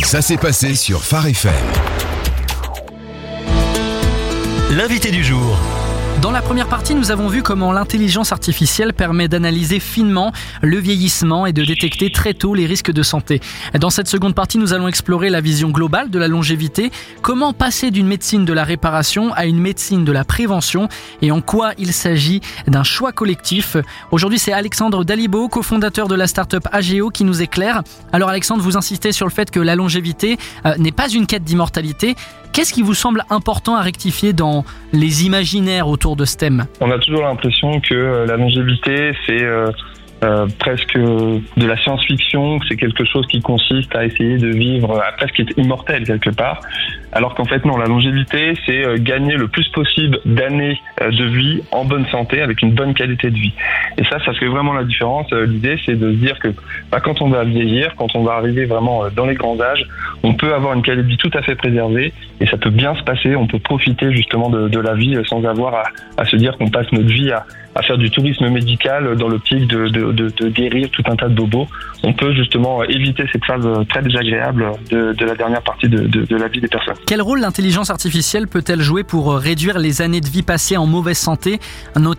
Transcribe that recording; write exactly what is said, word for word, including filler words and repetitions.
Ça s'est passé sur Phare F M. L'invité du jour. Dans la première partie, nous avons vu comment l'intelligence artificielle permet d'analyser finement le vieillissement et de détecter très tôt les risques de santé. Dans cette seconde partie, nous allons explorer la vision globale de la longévité, comment passer d'une médecine de la réparation à une médecine de la prévention et en quoi il s'agit d'un choix collectif. Aujourd'hui, c'est Alexandre Dalibo, cofondateur de la start-up Ageo, qui nous éclaire. Alors Alexandre, vous insistez sur le fait que la longévité euh, n'est pas une quête d'immortalité. Qu'est-ce qui vous semble important à rectifier dans les imaginaires autour de ce thème ? On a toujours l'impression que la longévité, c'est euh, euh, presque de la science-fiction, que c'est quelque chose qui consiste à essayer de vivre, à presque être immortel quelque part. Alors qu'en fait, non, la longévité, c'est euh, gagner le plus possible d'années euh, de vie en bonne santé, avec une bonne qualité de vie. Et ça, ça fait vraiment la différence. Euh, l'idée, c'est de se dire que bah, quand on va vieillir, quand on va arriver vraiment euh, dans les grands âges, on peut avoir une qualité de vie tout à fait préservée et ça peut bien se passer. On peut profiter justement de, de la vie sans avoir à, à se dire qu'on passe notre vie à, à faire du tourisme médical dans l'optique de, de, de, de guérir tout un tas de bobos. On peut justement éviter cette phase très désagréable de, de la dernière partie de, de, de la vie des personnes. Quel rôle l'intelligence artificielle peut-elle jouer pour réduire les années de vie passées en mauvaise santé, notamment